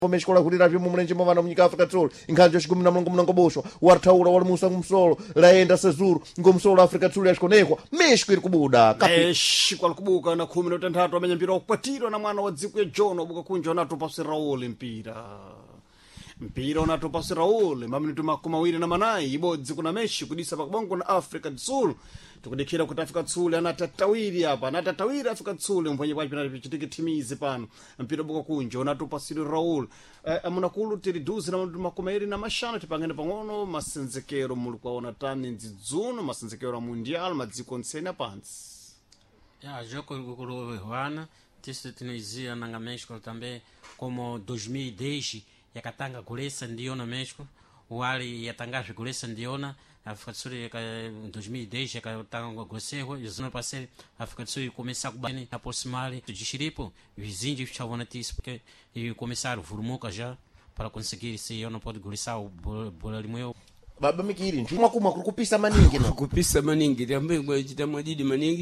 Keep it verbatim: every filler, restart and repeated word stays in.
pomeshkola kuti rapyo mumulenje movana munyika Africa Sul inkhanja xikumi na mlongo mlongo bosho warthaula wali musa kumsolo laenda sezuru ngomsolo Africa Sul yashikonekwa México iri kubuda México ali kubuka na khumi na utanthatu amenya mpira wakupatira na mwana wa dziko ya John wabuka kunja unatopasi Raul mpira mpira unatopasi Raul maminitu makumi mawiri na manayi ibodzi kuna México kudisa pakubongo na Africa Sul tukudikira kuti Africa Sul anatatawiri apa anatatawiri Africa Sul mwenye kwa pinali pichitike timizi pano mpira buka kunja unatopasi Raul eh, amunakulu tiriduzi na makumi mawiri na mashanu tipangene pang'ono masenzekero muli kwaona tani nzidzuno masenzekero a mundial madziko nsena pansi ya jogo kuruwana tisi Tunisia na México também como dois mil e dez yakatanga kulesa ndiona México wali yatangaje kulesa ndiona Africa Sul em dois mil e dez yakatanga goseho izona passei Africa Sul começar kubani aproximar de Chiripo vizinho chavona tis porque e começaram furmuca já para conseguir se eu não pode gulisa o bola limeu baba mikiri ntumwa kuma kukupisa maningi no kupisa maningi tambe ngwe chita madidi maningi